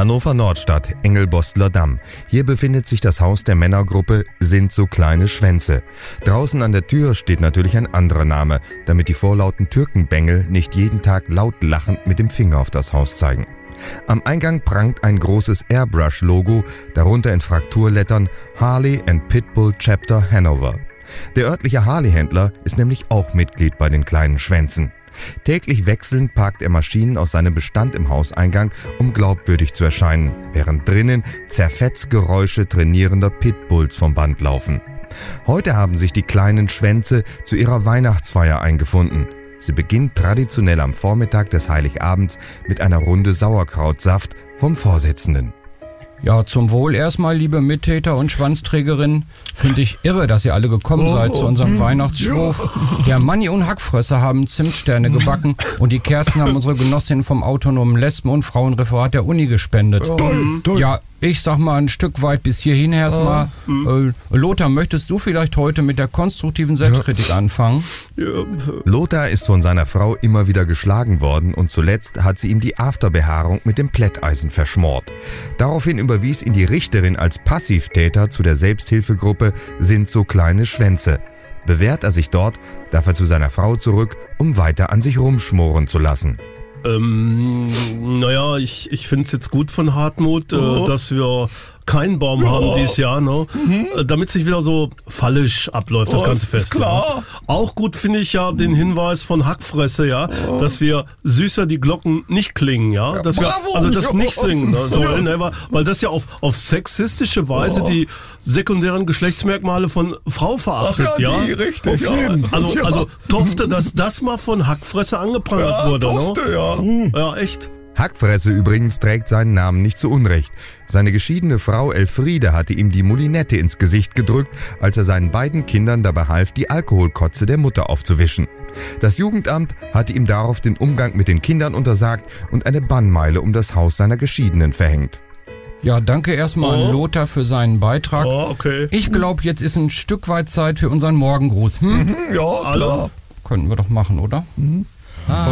Hannover-Nordstadt, Engelbostler Damm. Hier befindet sich das Haus der Männergruppe Sind so kleine Schwänze. Draußen an der Tür steht natürlich ein anderer Name, damit die vorlauten Türkenbengel nicht jeden Tag laut lachend mit dem Finger auf das Haus zeigen. Am Eingang prangt ein großes Airbrush-Logo, darunter in Frakturlettern Harley & Pitbull Chapter Hanover. Der örtliche Harley-Händler ist nämlich auch Mitglied bei den kleinen Schwänzen. Täglich wechselnd parkt er Maschinen aus seinem Bestand im Hauseingang, um glaubwürdig zu erscheinen, während drinnen Zerfetzgeräusche trainierender Pitbulls vom Band laufen. Heute haben sich die kleinen Schwänze zu ihrer Weihnachtsfeier eingefunden. Sie beginnt traditionell am Vormittag des Heiligabends mit einer Runde Sauerkrautsaft vom Vorsitzenden. Ja, zum Wohl erstmal, liebe Mittäter und Schwanzträgerinnen. Finde ich irre, dass ihr alle gekommen seid zu unserem Weihnachtsschwurf. Der Manni und Hackfresser haben Zimtsterne gebacken und die Kerzen haben unsere Genossinnen vom autonomen Lesben- und Frauenreferat der Uni gespendet. Toll. Ja, ich sag mal ein Stück weit bis hierhin erstmal. Lothar, möchtest du vielleicht heute mit der konstruktiven Selbstkritik anfangen? Lothar ist von seiner Frau immer wieder geschlagen worden und zuletzt hat sie ihm die Afterbehaarung mit dem Plätteisen verschmort. Daraufhin überwies ihn die Richterin als Passivtäter zu der Selbsthilfegruppe Sind so kleine Schwänze. Bewährt er sich dort, darf er zu seiner Frau zurück, um weiter an sich rumschmoren zu lassen. Naja, ich finde es jetzt gut von Hartmut, dass wir keinen Baum haben dieses Jahr, ne? Damit sich wieder so fallisch abläuft, das ganze Fest. Klar. Ja. Auch gut finde ich ja den Hinweis von Hackfresse, ja, dass wir süßer die Glocken nicht klingen, ja, dass wir also das nicht singen sollen, ne? Weil das ja auf sexistische Weise die sekundären Geschlechtsmerkmale von Frau verachtet, ja. Richtig, Also Tofte, dass das mal von Hackfresse angeprangert wurde, Tofte, ne? Ja, echt. Hackfresse übrigens trägt seinen Namen nicht zu Unrecht. Seine geschiedene Frau Elfriede hatte ihm die Moulinette ins Gesicht gedrückt, als er seinen beiden Kindern dabei half, die Alkoholkotze der Mutter aufzuwischen. Das Jugendamt hatte ihm darauf den Umgang mit den Kindern untersagt und eine Bannmeile um das Haus seiner Geschiedenen verhängt. Ja, danke erstmal an Lothar für seinen Beitrag. Okay. Ich glaube, jetzt ist ein Stück weit Zeit für unseren Morgengruß. Ja, klar. Könnten wir doch machen, oder?